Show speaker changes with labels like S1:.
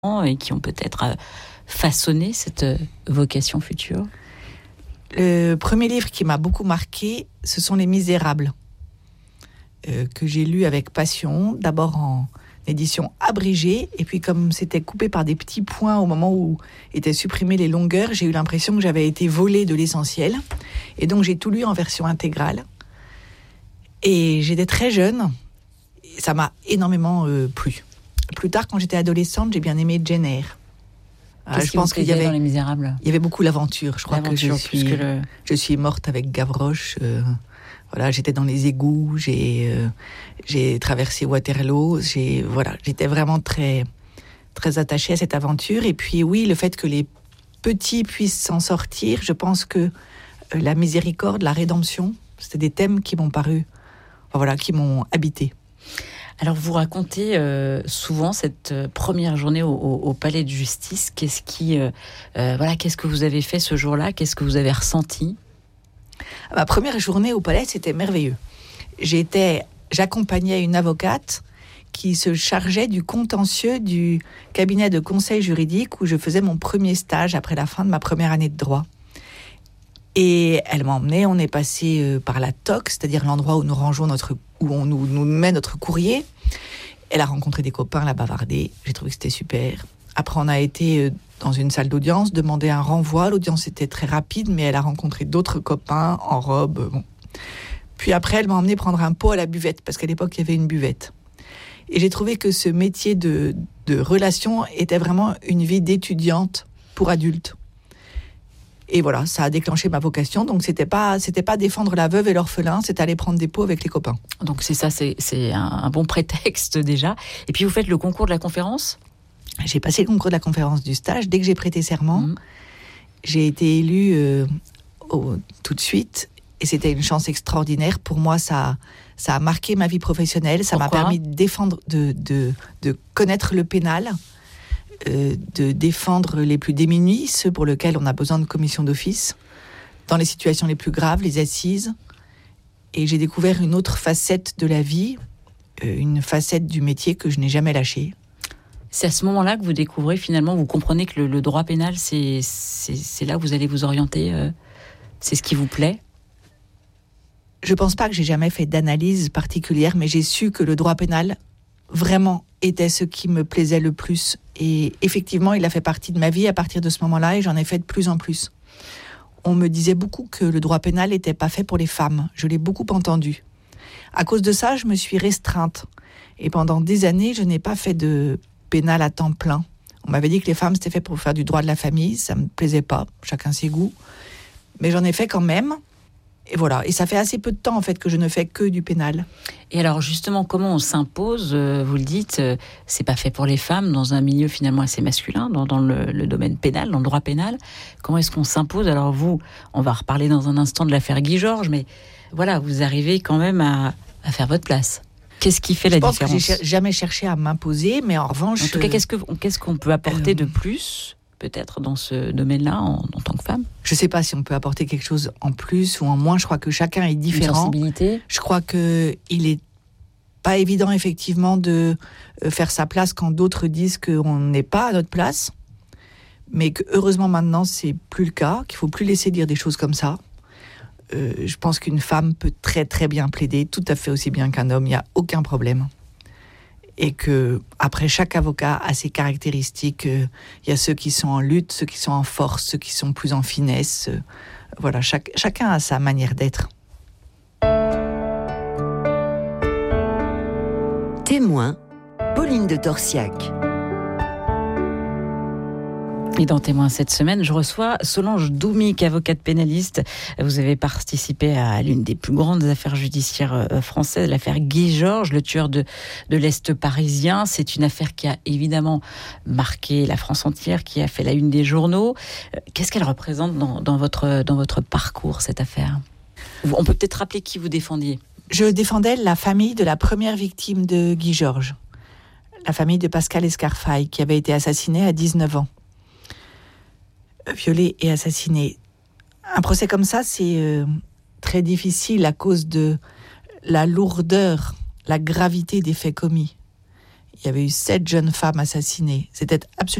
S1: et qui ont peut-être façonné cette vocation future?
S2: Le premier livre qui m'a beaucoup marqué, ce sont Les Misérables, que j'ai lu avec passion, d'abord en édition abrégée, et puis comme c'était coupé par des petits points au moment où étaient supprimées les longueurs, j'ai eu l'impression que j'avais été volée de l'essentiel, et donc j'ai tout lu en version intégrale. Et j'étais très jeune, et ça m'a énormément plu. Plus tard, quand j'étais adolescente, j'ai bien aimé Jane Eyre.
S1: Qu'est-ce qui vous plaisait dans Les Misérables?
S2: Il y avait beaucoup l'aventure. Je crois que je suis morte avec Gavroche. Voilà, j'étais dans les égouts, j'ai traversé Waterloo. J'étais vraiment très, très attachée à cette aventure. Et puis oui, le fait que les petits puissent s'en sortir, je pense que la miséricorde, la rédemption, c'était des thèmes qui m'ont paru, qui m'ont habité.
S1: Alors vous racontez souvent cette première journée au palais de justice. Qu'est-ce que vous avez fait ce jour-là? Qu'est-ce que vous avez ressenti?
S2: Ma première journée au palais, c'était merveilleux. J'accompagnais une avocate qui se chargeait du contentieux du cabinet de conseil juridique où je faisais mon premier stage après la fin de ma première année de droit. Et elle m'a emmenée, on est passé par la TOC, c'est-à-dire l'endroit où nous rangeons où on nous met notre courrier. Elle a rencontré des copains, elle a bavardé, j'ai trouvé que c'était super. Après, on a été dans une salle d'audience, demandé un renvoi. L'audience était très rapide, mais elle a rencontré d'autres copains en robe. Bon. Puis après, elle m'a emmené prendre un pot à la buvette, parce qu'à l'époque, il y avait une buvette. Et j'ai trouvé que ce métier de relation était vraiment une vie d'étudiante pour adultes. Et voilà, ça a déclenché ma vocation. Donc, c'était pas défendre la veuve et l'orphelin, c'était aller prendre des pots avec les copains.
S1: Donc, c'est ça, c'est un bon prétexte déjà. Et puis, vous faites le concours de la conférence?
S2: J'ai passé le concours de la conférence du stage. Dès que j'ai prêté serment, j'ai été élue tout de suite. Et c'était une chance extraordinaire. Pour moi, ça a marqué ma vie professionnelle. Ça m'a permis de défendre, de connaître le pénal, de défendre les plus démunis, ceux pour lesquels on a besoin de commission d'office, dans les situations les plus graves, les assises. Et j'ai découvert une autre facette de la vie, une facette du métier que je n'ai jamais lâchée.
S1: C'est à ce moment-là que vous découvrez, finalement, vous comprenez que le droit pénal, c'est là où vous allez vous orienter, c'est ce qui vous plaît?
S2: Je ne pense pas que j'ai jamais fait d'analyse particulière, mais j'ai su que le droit pénal, vraiment, était ce qui me plaisait le plus. Et effectivement, il a fait partie de ma vie à partir de ce moment-là, et j'en ai fait de plus en plus. On me disait beaucoup que le droit pénal n'était pas fait pour les femmes. Je l'ai beaucoup entendu. À cause de ça, je me suis restreinte. Et pendant des années, je n'ai pas fait de pénal à temps plein. On m'avait dit que les femmes, c'était fait pour faire du droit de la famille. Ça ne me plaisait pas, chacun ses goûts. Mais j'en ai fait quand même. Et voilà. Et ça fait assez peu de temps, en fait, que je ne fais que du pénal.
S1: Et alors, justement, comment on s'impose, vous le dites, c'est pas fait pour les femmes, dans un milieu finalement assez masculin, dans le domaine pénal, dans le droit pénal. Comment est-ce qu'on s'impose? Alors vous, on va reparler dans un instant de l'affaire Guy Georges, mais voilà, vous arrivez quand même à faire votre place. Qu'est-ce qui fait la différence?
S2: Je pense que j'ai jamais cherché à m'imposer, mais en revanche...
S1: En tout cas, qu'est-ce qu'on peut apporter de plus, peut-être, dans ce domaine-là, en tant que femme?
S2: Je ne sais pas si on peut apporter quelque chose en plus ou en moins. Je crois que chacun est différent.
S1: Une sensibilité?
S2: Je crois qu'il n'est pas évident, effectivement, de faire sa place quand d'autres disent qu'on n'est pas à notre place. Mais que, heureusement, maintenant, c'est plus le cas, qu'il ne faut plus laisser dire des choses comme ça. Je pense qu'une femme peut très très bien plaider, tout à fait aussi bien qu'un homme, il n'y a aucun problème. Et que après chaque avocat a ses caractéristiques, il y a ceux qui sont en lutte, ceux qui sont en force, ceux qui sont plus en finesse. Voilà, chacun a sa manière d'être.
S3: Témoin, Pauline de Torsiac.
S1: Et dans Témoin cette semaine, je reçois Solange Doumic, avocate pénaliste. Vous avez participé à l'une des plus grandes affaires judiciaires françaises, l'affaire Guy Georges, le tueur de l'Est parisien. C'est une affaire qui a évidemment marqué la France entière, qui a fait la une des journaux. Qu'est-ce qu'elle représente dans votre parcours, cette affaire? On peut peut-être rappeler qui vous défendiez.
S2: Je défendais la famille de la première victime de Guy Georges, la famille de Pascal Escarfaille, qui avait été assassiné à 19 ans. Violé et assassiné. Un procès comme ça, c'est très difficile à cause de la lourdeur, la gravité des faits commis. il y avait eu 7 jeunes femmes assassinées. C'était absolument